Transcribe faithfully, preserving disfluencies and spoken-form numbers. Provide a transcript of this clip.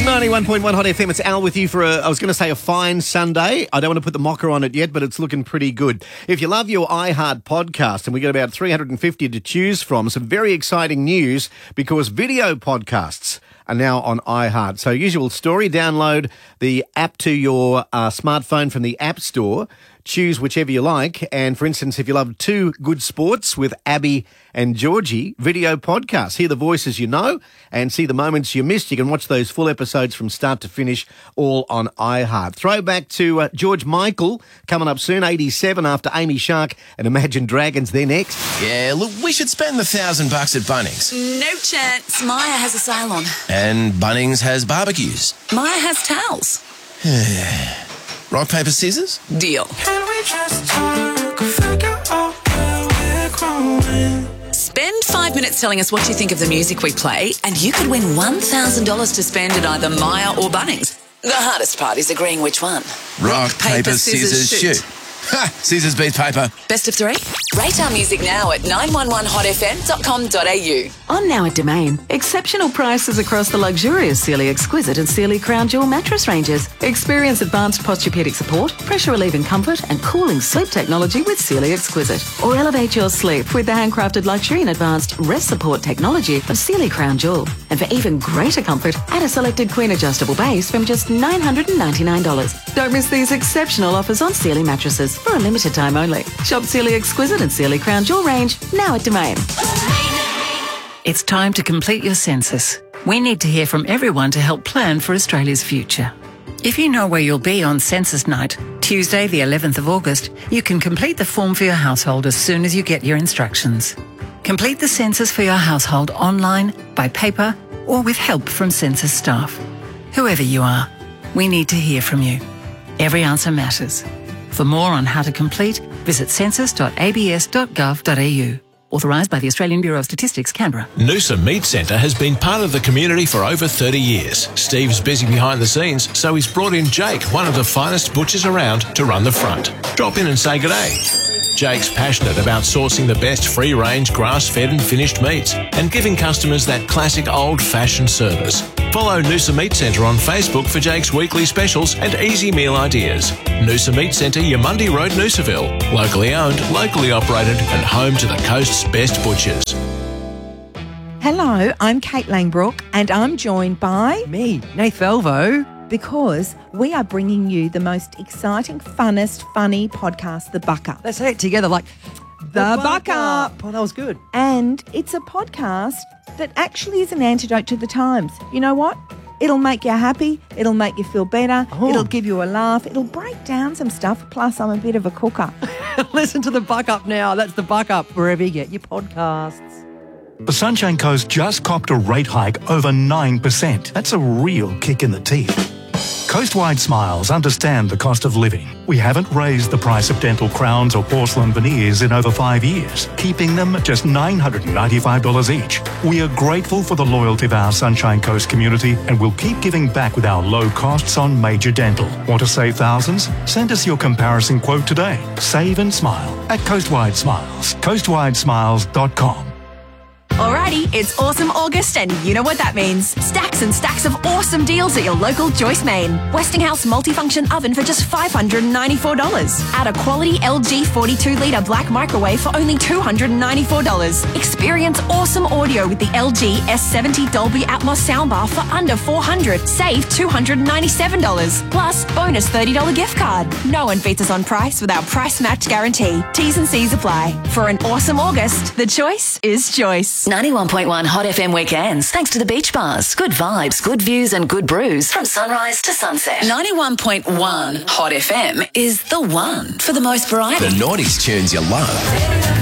ninety-one point one Hot F M, it's Al with you for a, I was going to say a fine Sunday. I don't want to put the mocker on it yet, but it's looking pretty good. If you love your iHeart podcast, and we got about three hundred fifty to choose from, some very exciting news because video podcasts are now on iHeart. So usual story, download the app to your uh, smartphone from the App Store. Choose whichever you like. And for instance, if you love Two Good Sports with Abby and Georgie, video podcasts. Hear the voices you know and see the moments you missed. You can watch those full episodes from start to finish, all on iHeart. Throwback to uh, George Michael coming up soon, eighty-seven, after Amy Shark and Imagine Dragons. They're next. Yeah, look, we should spend the thousand bucks at Bunnings. No chance. Maya has a salon. And Bunnings has barbecues. Maya has towels. Rock, paper, scissors? Deal. Can we just talk, figure out where we're growing? Spend five minutes telling us what you think of the music we play, and you could win one thousand dollars to spend at either Maya or Bunnings. The hardest part is agreeing which one. Rock, paper, scissors, shoot. Ha! Scissors beats paper. Best of three? Rate our music now at nine one one hot f m dot com dot a u. On now at Domain, exceptional prices across the luxurious Sealy Exquisite and Sealy Crown Jewel mattress ranges. Experience advanced posturepedic support, pressure relieving comfort and cooling sleep technology with Sealy Exquisite. Or elevate your sleep with the handcrafted luxury and advanced rest support technology of Sealy Crown Jewel. And for even greater comfort, add a selected queen adjustable base from just nine hundred ninety-nine dollars. Don't miss these exceptional offers on Sealy mattresses for a limited time only. Shop Sealy Exquisite and Sealy Crown Jewel range now at Domain. It's time to complete your census. We need to hear from everyone to help plan for Australia's future. If you know where you'll be on census night, Tuesday the eleventh of August, you can complete the form for your household as soon as you get your instructions. Complete the census for your household online, by paper, or with help from census staff. Whoever you are, we need to hear from you. Every answer matters. For more on how to complete, visit census dot a b s dot gov dot a u. Authorised by the Australian Bureau of Statistics, Canberra. Noosa Meat Centre has been part of the community for over thirty years. Steve's busy behind the scenes, so he's brought in Jake, one of the finest butchers around, to run the front. Drop in and say good day. Jake's passionate about sourcing the best free-range, grass-fed and finished meats and giving customers that classic old-fashioned service. Follow Noosa Meat Centre on Facebook for Jake's weekly specials and easy meal ideas. Noosa Meat Centre, Yamundi Road, Noosaville. Locally owned, locally operated and home to the coast's best butchers. Hello, I'm Kate Langbrook and I'm joined by... Me, Nath Velvo. Because we are bringing you the most exciting, funnest, funny podcast, The Buck Up. Let's say it together like... The, the Buck, Buck Up. Up. Oh, that was good. And it's a podcast that actually is an antidote to the times. You know what? It'll make you happy. It'll make you feel better. Oh. It'll give you a laugh. It'll break down some stuff. Plus, I'm a bit of a cooker. Listen to The Buck Up now. That's The Buck Up, wherever you get your podcasts. The Sunshine Coast just copped a rate hike over nine percent. That's a real kick in the teeth. Coastwide Smiles understand the cost of living. We haven't raised the price of dental crowns or porcelain veneers in over five years, keeping them at just nine hundred ninety-five dollars each. We are grateful for the loyalty of our Sunshine Coast community and will keep giving back with our low costs on major dental. Want to save thousands? Send us your comparison quote today. Save and smile at Coastwide Smiles. coastwide smiles dot com. Alrighty, it's Awesome August and you know what that means. Stacks and stacks of awesome deals at your local Joyce Main. Westinghouse multifunction oven for just five hundred ninety-four dollars. Add a quality L G forty-two litre black microwave for only two hundred ninety-four dollars. Experience awesome audio with the L G S seventy Dolby Atmos soundbar for under four hundred dollars. Save two hundred ninety-seven dollars. Plus, bonus thirty dollars gift card. No one beats us on price with our price match guarantee. T's and C's apply. For an awesome August, the choice is Joyce. ninety-one point one Hot F M weekends, thanks to the beach bars. Good vibes, good views and good brews from sunrise to sunset. ninety-one point one Hot F M is the one for the most variety. The noughties tunes you love.